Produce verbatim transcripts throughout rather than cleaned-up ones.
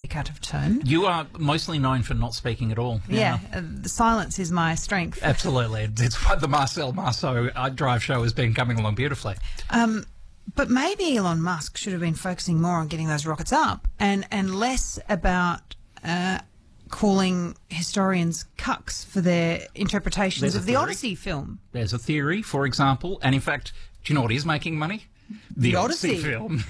out of turn. You are mostly known for not speaking at all. Yeah, uh, the silence is my strength. Absolutely. It's why the Marcel Marceau uh, Drive show has been coming along beautifully. Um, but maybe Elon Musk should have been focusing more on getting those rockets up and, and less about uh, calling historians cucks for their interpretations There's of a the theory. Odyssey film. There's a theory, for example, and in fact, do you know what is making money? The, The Odyssey, Odyssey. film.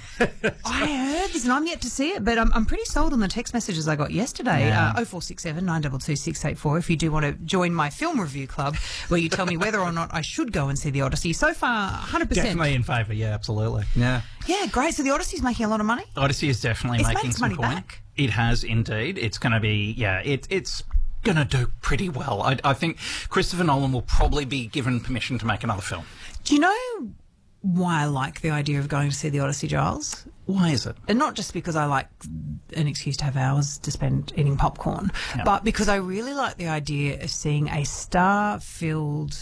I heard this and I'm yet to see it, but I'm, I'm pretty sold on the text messages I got yesterday. Yeah. Uh, oh four six seven, nine two two, six eight four if you do want to join my film review club where you tell me whether or not I should go and see the Odyssey. So far, one hundred percent. Definitely in favour, yeah, absolutely. Yeah. Yeah, great. So the Odyssey's making a lot of money? Odyssey is definitely It's made making its some money coin. back. It has indeed. It's going to be, yeah, it, it's going to do pretty well. I, I think Christopher Nolan will probably be given permission to make another film. Do you know why I like the idea of going to see the Odyssey, Giles? Why is it? And not just because I like an excuse to have hours to spend eating popcorn, Yeah. but because I really like the idea of seeing a star-filled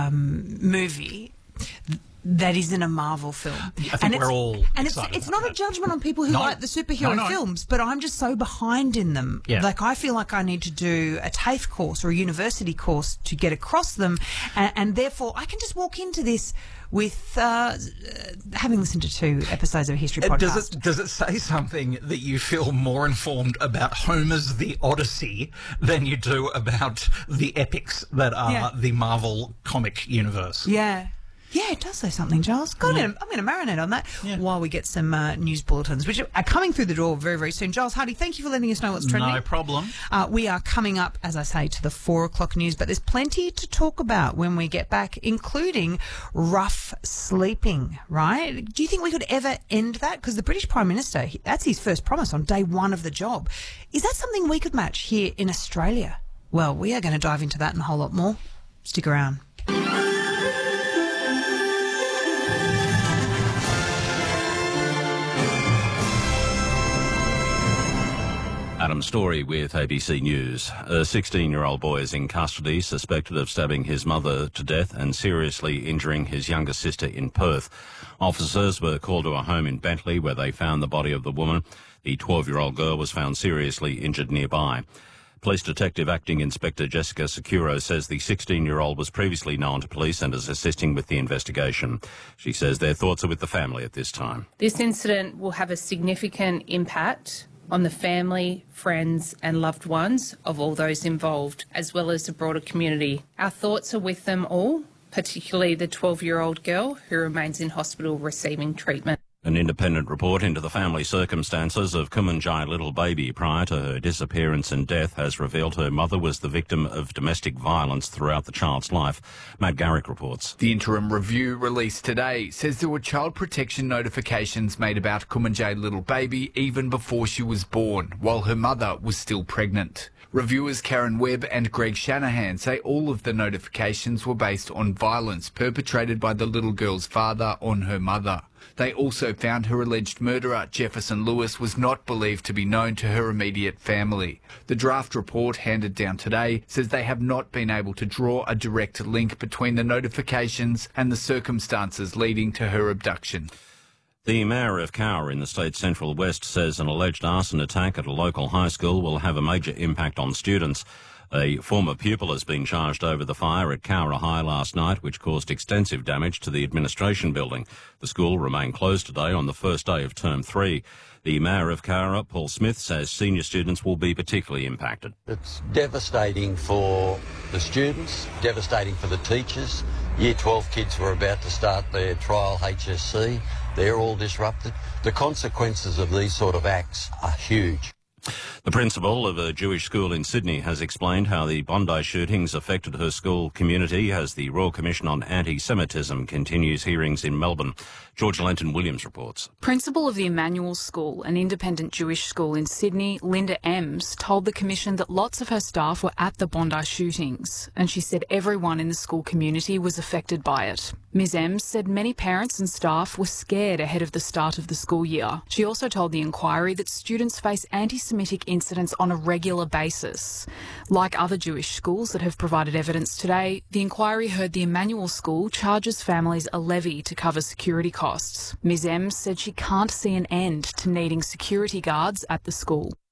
um, movie that isn't a Marvel film. I think and we're it's, all And it's, excited it's about not a that. judgment on people who No. like the superhero No, no. films, but I'm just so behind in them. Yeah. Like, I feel like I need to do a TAFE course or a university course to get across them, and, and therefore I can just walk into this with uh, having listened to two episodes of a history Uh, podcast. Does it does it say something that you feel more informed about Homer's The Odyssey than you do about the epics that are Yeah. the Marvel comic universe? Yeah. Yeah, it does say something, Giles. God, I'm gonna- I'm going to marinate on that Yeah. while we get some uh, news bulletins, which are coming through the door very, very soon. Giles Hardy, thank you for letting us know what's trending. No problem. Uh, we are coming up, as I say, to the four o'clock news, but there's plenty to talk about when we get back, including rough sleeping, right? Do you think we could ever end that? Because the British Prime Minister, he- that's his first promise on day one of the job. Is that something we could match here in Australia? Well, we are going to dive into that and a whole lot more. Stick around. Adam Story with A B C News. A sixteen-year-old boy is in custody, suspected of stabbing his mother to death and seriously injuring his younger sister in Perth. Officers were called to a home in Bentley where they found the body of the woman. The twelve-year-old girl was found seriously injured nearby. Police Detective Acting Inspector Jessica Securo says the sixteen-year-old was previously known to police and is assisting with the investigation. She says their thoughts are with the family at this time. This incident will have a significant impact on the family, friends and loved ones of all those involved, as well as the broader community. Our thoughts are with them all, particularly the twelve-year-old girl who remains in hospital receiving treatment. An independent report into the family circumstances of Kumanjai little baby prior to her disappearance and death has revealed her mother was the victim of domestic violence throughout the child's life. Matt Garrick reports. The interim review released today says there were child protection notifications made about Kumanjai little baby even before she was born, while her mother was still pregnant. Reviewers Karen Webb and Greg Shanahan say all of the notifications were based on violence perpetrated by the little girl's father on her mother. They also found her alleged murderer, Jefferson Lewis, was not believed to be known to her immediate family. The draft report handed down today says they have not been able to draw a direct link between the notifications and the circumstances leading to her abduction. The mayor of Cowra in the state's central west says an alleged arson attack at a local high school will have a major impact on students. A former pupil has been charged over the fire at Cowra High last night, which caused extensive damage to the administration building. The school remained closed today on the first day of term three. The mayor of Cowra, Paul Smith, says senior students will be particularly impacted. It's devastating for the students, devastating for the teachers. Year twelve kids were about to start their trial H S C. They're all disrupted. The consequences of these sort of acts are huge. The principal of a Jewish school in Sydney has explained how the Bondi shootings affected her school community as the Royal Commission on Anti-Semitism continues hearings in Melbourne. George Lenton Williams reports. Principal of the Emmanuel School, an independent Jewish school in Sydney, Linda Ems, told the Commission that lots of her staff were at the Bondi shootings, and she said everyone in the school community was affected by it. Miz Ems said many parents and staff were scared ahead of the start of the school year. She also told the inquiry that students face anti-Semitic incidents on a regular basis. Like other Jewish schools that have provided evidence today, the inquiry heard the Emmanuel School charges families a levy to cover security costs. Miz Ems said she can't see an end to needing security guards at the school.